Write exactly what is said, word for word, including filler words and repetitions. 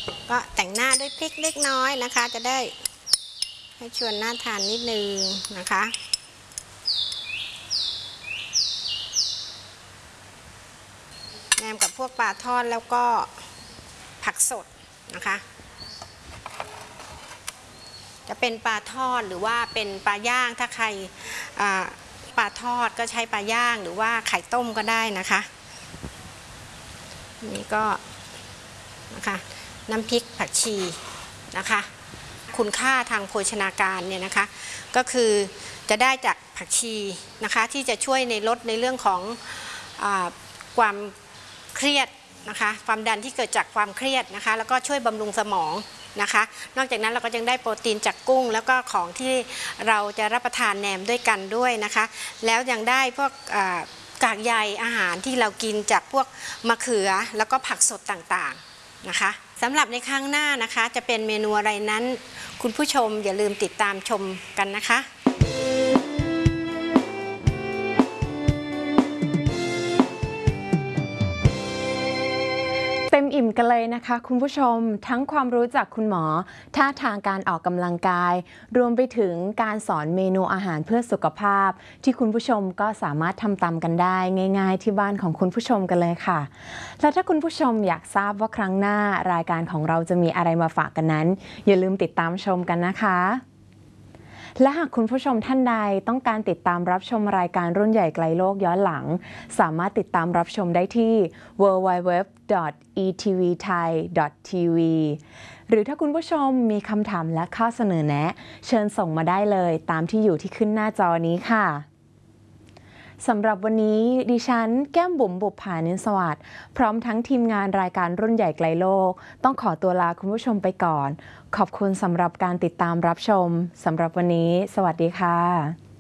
ก็แต่งหน้าด้วยพริกเล็กน้อยนะคะจะได้ให้ชวนน่าทานนิดนึงนะคะแนมกับพวกปลาทอดแล้วก็ผักสดนะคะจะเป็นปลาทอดหรือว่าเป็นปลาย่างถ้าใครปลาทอดก็ใช้ปลาย่างหรือว่าไข่ต้มก็ได้นะคะนี่ก็นะคะน้ำพริกผักชีนะคะคุณค่าทางโภชนาการเนี่ยนะคะก็คือจะได้จากผักชีนะคะที่จะช่วยในลดในเรื่องของอ่าความเครียดนะคะความดันที่เกิดจากความเครียดนะคะแล้วก็ช่วยบำรุงสมองนะคะนอกจากนั้นเราก็ยังได้โปรตีนจากกุ้งแล้วก็ของที่เราจะรับประทานแหนมด้วยกันด้วยนะคะแล้วยังได้พวกกากใยอาหารที่เรากินจากพวกมะเขือแล้วก็ผักสดต่างๆนะคะสำหรับในครั้งหน้านะคะจะเป็นเมนูอะไรนั้นคุณผู้ชมอย่าลืมติดตามชมกันนะคะเต็มอิ่มกันเลยนะคะคุณผู้ชมทั้งความรู้จากคุณหมอท่าทางการออกกำลังกายรวมไปถึงการสอนเมนูอาหารเพื่อสุขภาพที่คุณผู้ชมก็สามารถทำตามกันได้ง่ายๆที่บ้านของคุณผู้ชมกันเลยค่ะแล้วถ้าคุณผู้ชมอยากทราบว่าครั้งหน้ารายการของเราจะมีอะไรมาฝากกันนั้นอย่าลืมติดตามชมกันนะคะและหากคุณผู้ชมท่านใดต้องการติดตามรับชมรายการรุ่นใหญ่ไกลโลกย้อนหลังสามารถติดตามรับชมได้ที่ ดับเบิลยู ดับเบิลยู ดับเบิลยู ดอท อี ที วี ไทย ดอท ที วี หรือถ้าคุณผู้ชมมีคำถามและข้อเสนอแนะเชิญส่งมาได้เลยตามที่อยู่ที่ขึ้นหน้าจอนี้ค่ะสำหรับวันนี้ดิฉันแก้มบุ๋มบุปผานินสวัสดิ์พร้อมทั้งทีมงานรายการรุ่นใหญ่ไกลโลกต้องขอตัวลาคุณผู้ชมไปก่อนขอบคุณสำหรับการติดตามรับชมสำหรับวันนี้สวัสดีค่ะ